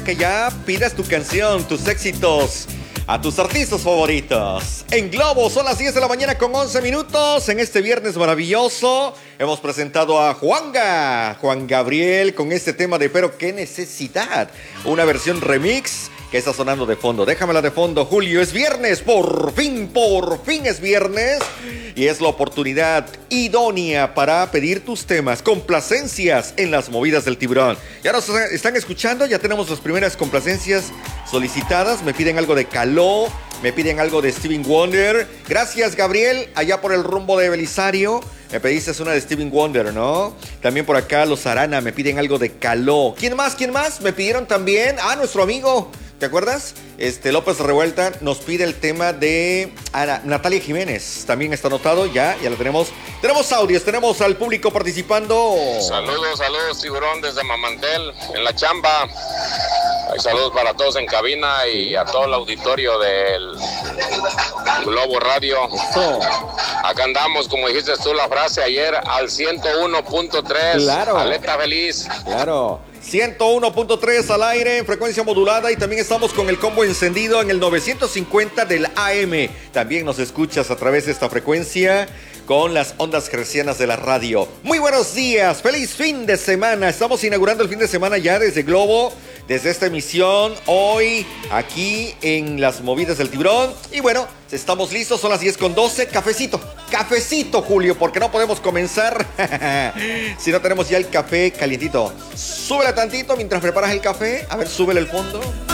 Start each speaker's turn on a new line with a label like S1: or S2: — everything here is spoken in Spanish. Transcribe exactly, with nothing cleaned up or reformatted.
S1: Que ya pidas tu canción, tus éxitos a tus artistas favoritos. En Globo son las diez de la mañana con once minutos. En este viernes maravilloso hemos presentado a Juanga, Juan Gabriel, con este tema de Pero qué necesidad. Una versión remix que está sonando de fondo. Déjamela de fondo, Julio. Es viernes, por fin, por fin es viernes. Y es la oportunidad idónea para pedir tus temas, complacencias en las movidas del tiburón. Ya nos están escuchando, ya tenemos las primeras complacencias solicitadas. Me piden algo de Caló, me piden algo de Stevie Wonder. Gracias, Gabriel, allá por el rumbo de Belisario. Me pediste una de Stevie Wonder, ¿no? También por acá los Arana me piden algo de Caló. ¿Quién más? ¿Quién más? Me pidieron también, ah, nuestro amigo, ¿te acuerdas? Este López Revuelta nos pide el tema de Ana, Natalia Jiménez. También está anotado, ya, ya lo tenemos. Tenemos audios, tenemos al público participando.
S2: Saludos, saludos, tiburón, desde Mamantel, en la chamba. Hay saludos para todos en cabina y a todo el auditorio del Globo Radio.
S1: Eso.
S2: Acá andamos, como dijiste tú la frase ayer, al ciento uno punto tres.
S1: Claro.
S2: Aleta feliz.
S1: Claro. ciento uno punto tres al aire en frecuencia modulada y también estamos con el combo encendido en el novecientos cincuenta del A M. También nos escuchas a través de esta frecuencia con las ondas hercianas de la radio. Muy buenos días, feliz fin de semana. Estamos inaugurando el fin de semana ya desde Globo, desde esta emisión hoy aquí en las movidas del tiburón. Y bueno, estamos listos, son las diez con doce. Cafecito, cafecito, Julio, porque no podemos comenzar si no tenemos ya el café calientito. Súbele tantito mientras preparas el café. A ver, súbele el fondo.